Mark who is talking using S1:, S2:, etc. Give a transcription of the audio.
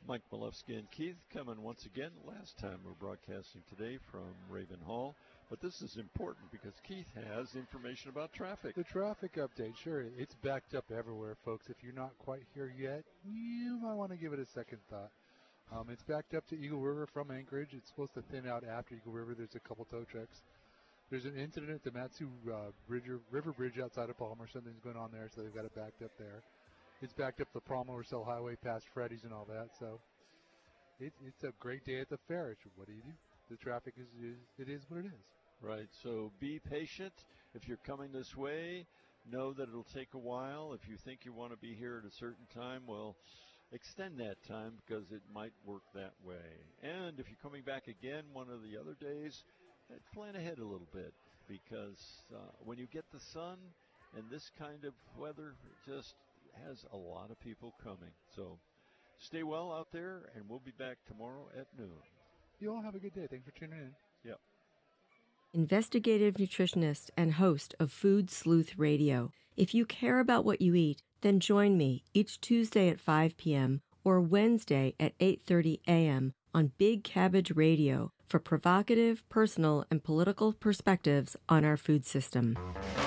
S1: Mike Malewski and Keith coming once again. Last time we're broadcasting today from Raven Hall, but this is important because Keith has information about traffic.
S2: The traffic update, sure. It's backed up everywhere, folks. If you're not quite here yet, you might want to give it a second thought. It's backed up to Eagle River from Anchorage. It's supposed to thin out after Eagle River. There's a couple tow trucks. There's an incident at the Matsu River Bridge outside of Palmer. Something's going on there, so they've got it backed up there. It's backed up the Palmer-Russell Highway past Freddy's and all that. So it's a great day at the fair. What do you do? The traffic is what it is.
S1: Right. So be patient. If you're coming this way, know that it'll take a while. If you think you want to be here at a certain time, well, extend that time because it might work that way. And if you're coming back again one of the other days, plan ahead a little bit because when you get the sun and this kind of weather, it just has a lot of people coming. So stay well out there, and we'll be back tomorrow at noon.
S2: You all have a good day. Thanks for tuning in.
S1: Yep.
S3: Investigative nutritionist and host of Food Sleuth Radio. If you care about what you eat, then join me each Tuesday at 5 p.m. or Wednesday at 8:30 a.m. on Big Cabbage Radio for provocative, personal, and political perspectives on our food system.